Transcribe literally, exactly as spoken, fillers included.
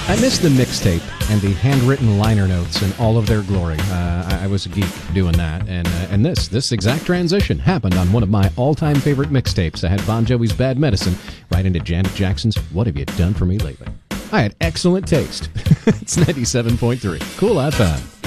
I miss the mixtape and the handwritten liner notes in all of their glory. Uh, I, I was a geek doing that, and uh, and this this exact transition happened on one of my all-time favorite mixtapes. I had Bon Jovi's Bad Medicine right into Janet Jackson's What Have You Done For Me Lately. I had excellent taste. It's ninety-seven point three Cool F M.